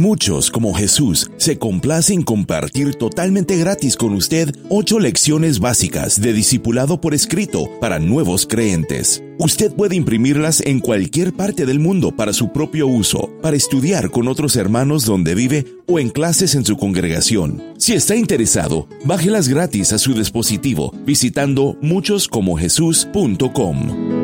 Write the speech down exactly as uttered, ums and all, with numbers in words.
Muchos, como Jesús, se complace en compartir totalmente gratis con usted ocho lecciones básicas de discipulado por escrito para nuevos creyentes. Usted puede imprimirlas en cualquier parte del mundo para su propio uso, para estudiar con otros hermanos donde vive o en clases en su congregación. Si está interesado, bájelas gratis a su dispositivo visitando muchos como jesús punto com.